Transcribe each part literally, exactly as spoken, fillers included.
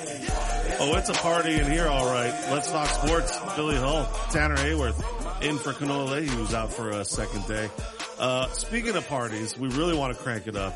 Oh, it's a party in here, all right. Let's talk sports. Billy Hull, Tanner Hayworth, in for Kanoa Leahy, who's out for a second day. Uh, speaking of parties, we really want to crank it up.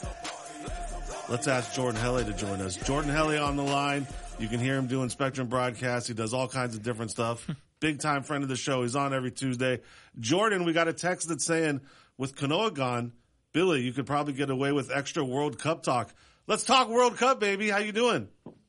Let's ask Jordan Hele to join us. Jordan Hele on the line. You can hear him doing Spectrum broadcasts. He does all kinds of different stuff. Big time friend of the show. He's on every Tuesday. Jordan, we got a text that's saying, with Kanoa gone, Billy, you could probably get away with extra World Cup talk. Let's talk World Cup, baby. How you doing?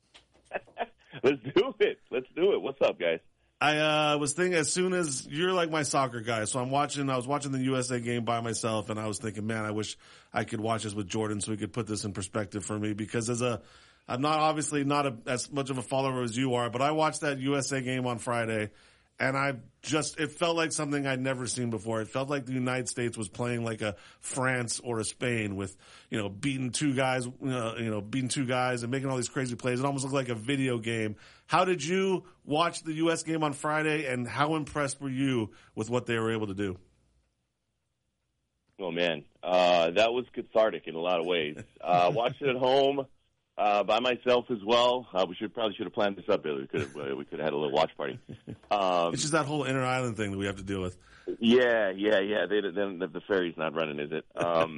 Let's do it. Let's do it. What's up, guys? I uh, was thinking, as soon as you're like my soccer guy, so I'm watching. I was watching the U S A game by myself, and I was thinking, man, I wish I could watch this with Jordan so we could put this in perspective for me. Because as a, I'm not obviously not a, as much of a follower as you are, but I watched that U S A game on Friday, and I just, it felt like something I'd never seen before. It felt like the United States was playing like a France or a Spain with, you know, beating two guys, you know, you know, beating two guys and making all these crazy plays. It almost looked like a video game. How did you watch the U S game on Friday, and how impressed were you with what they were able to do? Oh, man. Uh, that was cathartic in a lot of ways. Uh, watched it at home. Uh, by myself as well. Uh, we should probably should have planned this up, Billy. We could have uh, we could have had a little watch party. Um, it's just that whole inter island thing that we have to deal with. Yeah, yeah, yeah. They, then the ferry's not running, is it? Um,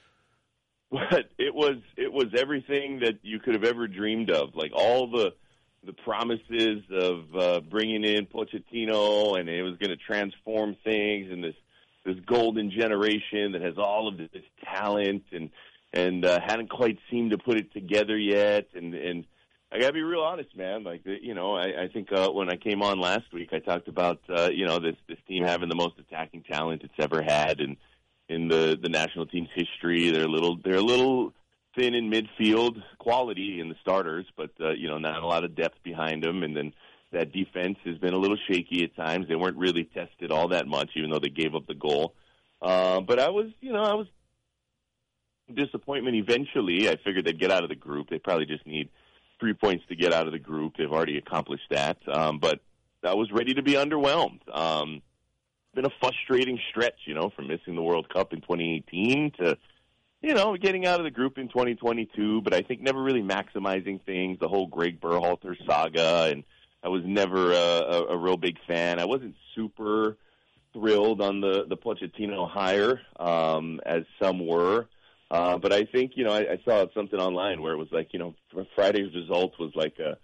but it was it was everything that you could have ever dreamed of. Like all the the promises of uh, bringing in Pochettino, and it was going to transform things, and this this golden generation that has all of this talent and. and uh, hadn't quite seemed to put it together yet. And, and I got to be real honest, man. Like, you know, I, I think uh, when I came on last week, I talked about, uh, you know, this, this team having the most attacking talent it's ever had in, in the, the national team's history. They're a little, they're a little thin in midfield quality in the starters, but, uh, you know, not a lot of depth behind them. And then that defense has been a little shaky at times. They weren't really tested all that much, even though they gave up the goal. Uh, but I was, you know, I was, disappointment eventually. I figured they'd get out of the group. They probably just need three points to get out of the group. They've already accomplished that. Um, but I was ready to be underwhelmed. Um, it's been a frustrating stretch, you know, from missing the World Cup in twenty eighteen to, you know, getting out of the group in twenty twenty-two, but I think never really maximizing things, the whole Greg Berhalter saga, and I was never a, a, a real big fan. I wasn't super thrilled on the, the Pochettino hire, um, as some were. Uh, but I think, you know, I, I saw something online where it was like, you know, Friday's result was like a,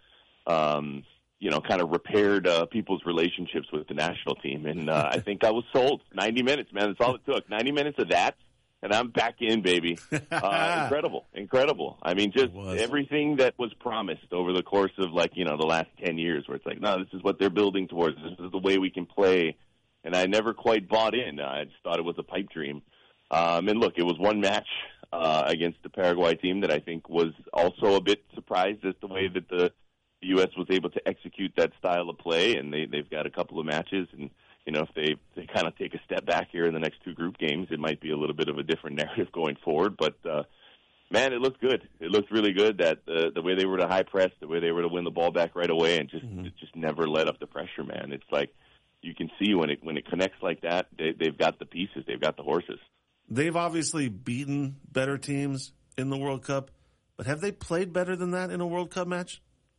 um, you know, kind of repaired uh, people's relationships with the national team. And uh, I think I was sold. ninety minutes, man. That's all it took. ninety minutes of that, and I'm back in, baby. Uh, incredible. Incredible. I mean, just everything that was promised over the course of, like, you know, the last ten years where it's like, no, this is what they're building towards. This is the way we can play. And I never quite bought in. I just thought it was a pipe dream. Um, and look, it was one match uh, against the Paraguay team that I think was also a bit surprised at the way that the, the U S was able to execute that style of play. And they, they've got a couple of matches. And, you know, if they, they kind of take a step back here in the next two group games, it might be a little bit of a different narrative going forward. But, uh, man, it looked good. It looked really good that uh, the way they were to high press, the way they were to win the ball back right away and just mm-hmm. just never let up the pressure, man. It's like you can see when it when it connects like that, they, they've got the pieces. They've got the horses. They've obviously beaten better teams in the World Cup, but have they played better than that in a World Cup match?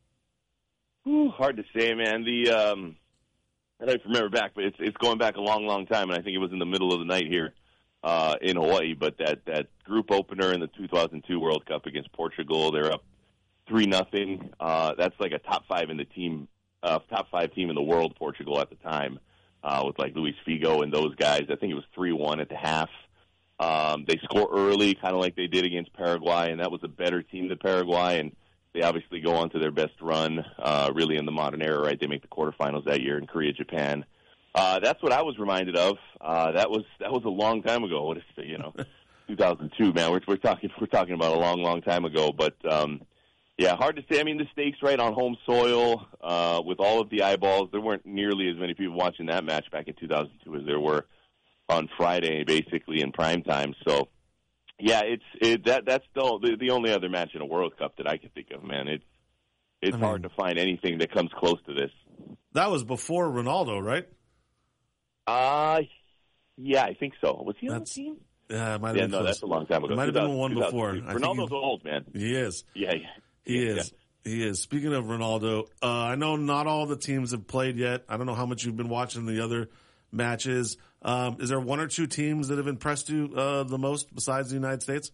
Ooh, hard to say, man. The um, I don't remember back, but it's it's going back a long, long time, and I think it was in the middle of the night here uh, in Hawaii. But that, that group opener in the two thousand two World Cup against Portugal, they're up three nothing. Uh, that's like a top five in the team, uh, top five team in the world. Portugal at the time uh, with like Luis Figo and those guys. I think it was three one at the half. Um, they score early, kind of like they did against Paraguay, and that was a better team than Paraguay, and they obviously go on to their best run, uh, really in the modern era, right? They make the quarterfinals that year in Korea, Japan. Uh, that's what I was reminded of. Uh, that was, that was a long time ago. What is it, you know, two thousand two, man, we're, we're talking, we're talking about a long, long time ago, but, um, yeah, hard to say. I mean, the stakes, right, on home soil, uh, with all of the eyeballs, there weren't nearly as many people watching that match back in two thousand two as there were on Friday, basically in prime time. So, yeah, it's it, that that's the, the the only other match in a World Cup that I can think of, man. It's it's I mean, hard to find anything that comes close to this. That was before Ronaldo, right? Uh yeah, I think so. Was he on that's, the team? Yeah, it might have yeah, been no, close. that's a long time ago. It might have been one before. Ronaldo's old, man. He is. Yeah, yeah. He is. Yeah. He is. Speaking of Ronaldo, uh, I know not all the teams have played yet. I don't know how much you've been watching the other matches. Um, is there one or two teams that have impressed you uh, the most besides the United States?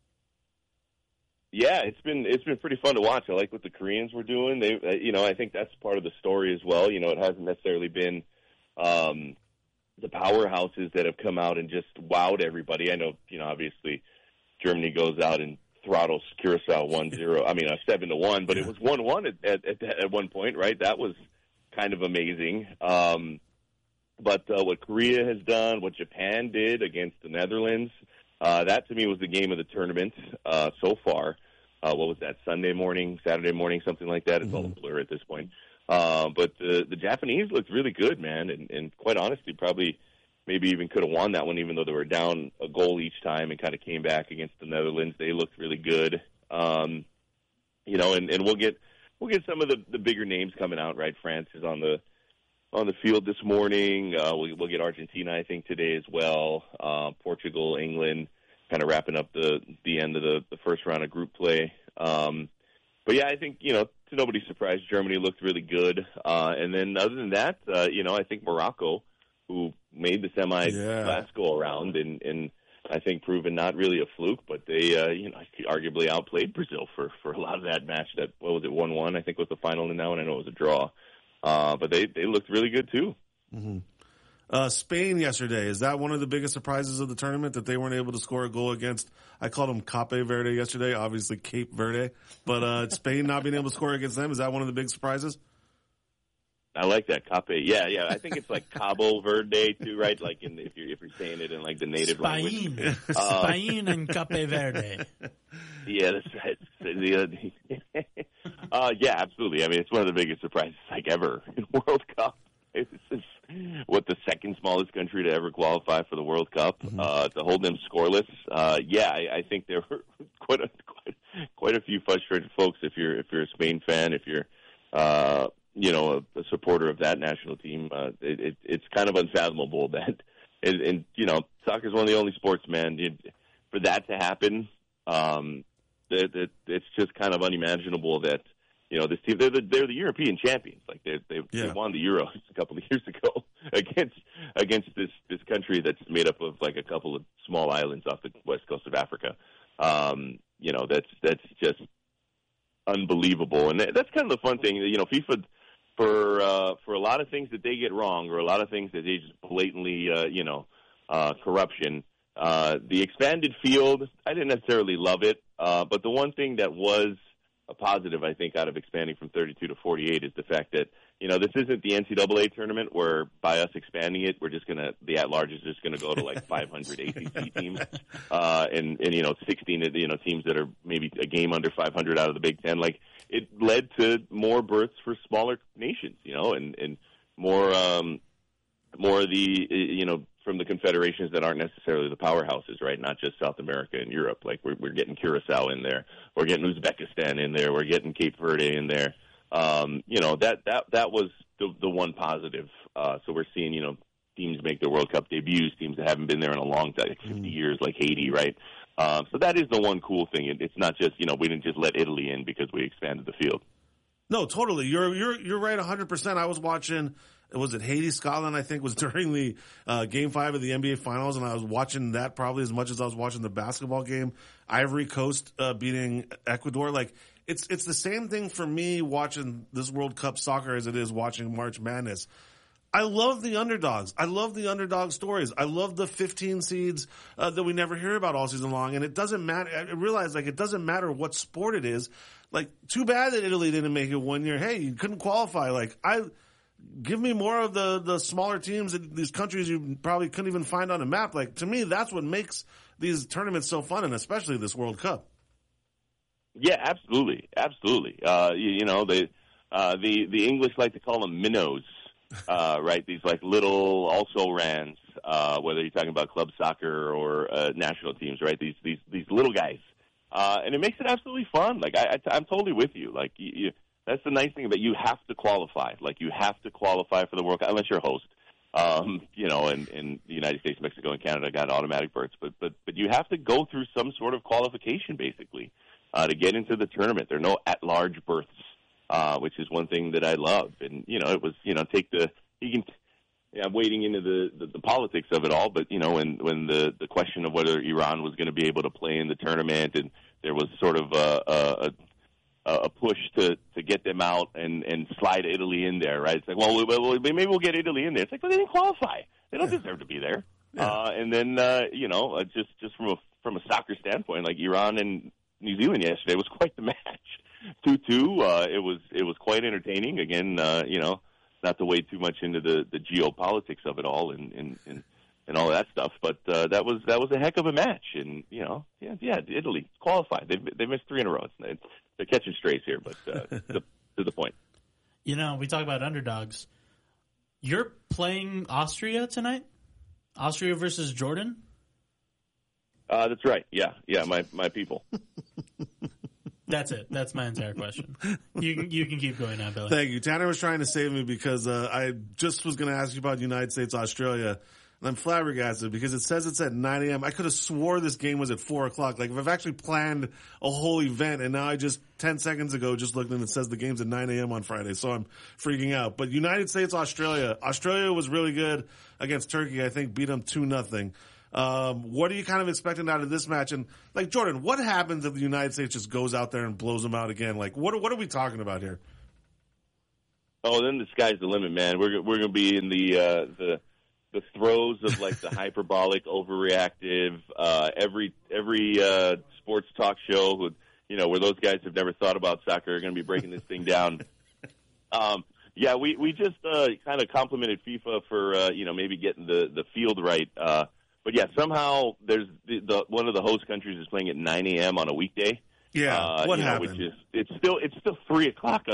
Yeah, it's been it's been pretty fun to watch. I like what the Koreans were doing. They, uh, you know, I think that's part of the story as well. You know, it hasn't necessarily been um, the powerhouses that have come out and just wowed everybody. I know, you know, obviously Germany goes out and throttles Curacao one zero. I mean, a seven to one, but it was one one at, at at at one point, right? That was kind of amazing. Um, but uh, what Korea has done, what Japan did against the Netherlands. Uh, that, to me, was the game of the tournament uh, so far. Uh, what was that, Sunday morning, Saturday morning, something like that? It's mm-hmm. all a blur at this point. Uh, but the, the Japanese looked really good, man, and, and quite honestly, probably maybe even could have won that one, even though they were down a goal each time and kind of came back against the Netherlands. They looked really good. Um, you know, and, and we'll get we'll get some of the, the bigger names coming out, right? France is on the on the field this morning. Uh, we'll, we'll get Argentina, I think, today as well. Uh, Portugal, England, kind of wrapping up the, the end of the, the first round of group play. Um, but, yeah, I think, you know, to nobody's surprise, Germany looked really good. Uh, and then other than that, uh, you know, I think Morocco, who made the semis yeah. last go-around and, and I think proven not really a fluke, but they, uh, you know, arguably outplayed Brazil for, for a lot of that match. That, what was it, one one, I think was the final in that one. I know it was a draw. Uh, but they, they looked really good, too. Mm-hmm. Uh, Spain yesterday, is that one of the biggest surprises of the tournament, that they weren't able to score a goal against, I called them Cape Verde yesterday, obviously Cape Verde, but uh, Spain not being able to score against them, is that one of the big surprises? I like that, Cape. Yeah, yeah. I think it's like Cabo Verde too, right? Like in, if you're if you're saying it in like the native Spain. language. Uh, Spain and Cape Verde. Yeah, that's right. The, uh, yeah, absolutely. I mean, it's one of the biggest surprises like ever in World Cup. It's just what the second smallest country to ever qualify for the World Cup. Mm-hmm. Uh, to hold them scoreless. Uh, yeah, I, I think there were quite a quite, quite a few frustrated folks. If you're if you're a Spain fan, if you're uh, you know, a, a supporter of that national team, uh, it, it, it's kind of unfathomable that, and, and you know, soccer is one of the only sports, man, it, for that to happen, um, it, it, it's just kind of unimaginable that, you know, this team, they're the, they're the European champions. Like, they they yeah. they won the Euros a couple of years ago against against this, this country that's made up of, like, a couple of small islands off the west coast of Africa. Um, you know, that's that's just unbelievable. And that's kind of the fun thing. You know, FIFA, for uh, for a lot of things that they get wrong, or a lot of things that they just blatantly, uh, you know, uh, corruption. Uh, the expanded field, I didn't necessarily love it, uh, but the one thing that was a positive, I think, out of expanding from thirty-two to forty-eight is the fact that, you know, this isn't the N C double A tournament where by us expanding it, we're just going to, the at-large is just going to go to like five hundred A C C teams, uh, and, and, you know, sixteen, you know, teams that are maybe a game under five hundred out of the Big Ten. Like, it led to more berths for smaller nations, you know, and, and more, um, more of the, you know, from the confederations that aren't necessarily the powerhouses, right? Not just South America and Europe. Like, we're, we're getting Curacao in there. We're getting Uzbekistan in there. We're getting Cape Verde in there. Um, you know, that, that, that was the, the one positive. Uh, so we're seeing, you know, teams make their World Cup debuts, teams that haven't been there in a long time, like fifty years, like Haiti, right? Um, so that is the one cool thing. It, it's not just, you know, we didn't just let Italy in because we expanded the field. No, totally. You're, you're, you're right one hundred percent. I was watching, was it Haiti, Scotland, I think, was during the uh, Game five of the N B A Finals, and I was watching that probably as much as I was watching the basketball game. Ivory Coast uh, beating Ecuador. Like, it's it's the same thing for me watching this World Cup soccer as it is watching March Madness. I love the underdogs. I love the underdog stories. I love the fifteen seeds uh, that we never hear about all season long, and it doesn't matter. I realize, like, it doesn't matter what sport it is. Like, too bad that Italy didn't make it one year. Hey, you couldn't qualify. Like, I... Give me more of the, the smaller teams in these countries you probably couldn't even find on a map. Like, to me, that's what makes these tournaments so fun, and especially this World Cup. Yeah, absolutely, absolutely. Uh, you, you know, they, uh, the the English like to call them minnows, uh, right? These like little also-rans, uh, whether you're talking about club soccer or uh, national teams, right? These these these little guys, uh, and it makes it absolutely fun. Like, I, I I'm totally with you. Like, you. you That's the nice thing, that you have to qualify. Like, you have to qualify for the World Cup, unless you're a host. Um, you know, and, and the United States, Mexico, and Canada got automatic berths. But, but, but you have to go through some sort of qualification, basically. uh, to get into the tournament. There are no at-large berths, uh, which is one thing that I love. And, you know, it was, you know, take the – you can – yeah, I'm wading into the, the, the politics of it all, but, you know, when, when the, the question of whether Iran was going to be able to play in the tournament and there was sort of a, a, a push to, to get them out and, and slide Italy in there, right? It's like, well, well, maybe we'll get Italy in there. It's like, well, they didn't qualify. They don't yeah. deserve to be there. Yeah. Uh, and then, uh, you know, uh, just, just from a, from a soccer standpoint, like Iran and New Zealand yesterday was quite the match. two two, uh, it was, it was quite entertaining. Again, uh, you know, not to wade too much into the, the geopolitics of it all and, and, and, and all that stuff, but uh, that was that was a heck of a match. And, you know, yeah, yeah, Italy qualified. They they missed three in a row. They're catching strays here, but uh, to, to the point. You know, we talk about underdogs. You're playing Austria tonight? Austria versus Jordan? Uh, that's right. Yeah, yeah, my, my people. That's it. That's my entire question. You can, you can keep going now, Billy. Thank you. Tanner was trying to save me because uh, I just was going to ask you about United States, Australia, and I'm flabbergasted because it says it's at nine a.m. I could have swore this game was at four o'clock. Like, if I've actually planned a whole event, and now I just, ten seconds ago, just looked and it says the game's at nine a.m. on Friday, so I'm freaking out. But United States, Australia. Australia was really good against Turkey. I think beat them two nothing. Um, what are you kind of expecting out of this match? And, like, Jordan, what happens if the United States just goes out there and blows them out again? Like, what what are we talking about here? Oh, then the sky's the limit, man. We're we're going to be in the uh, the the throes of, like, the hyperbolic, overreactive, uh, every every uh, sports talk show, who, you know, where those guys have never thought about soccer are going to be breaking this thing down. Um, yeah, we we just uh, kind of complimented FIFA for uh, you know, maybe getting the the field right. Uh, But yeah, somehow there's the, the one of the host countries is playing at nine a.m. on a weekday. Yeah, uh, what you know, happened? Which is it's still it's still three o'clock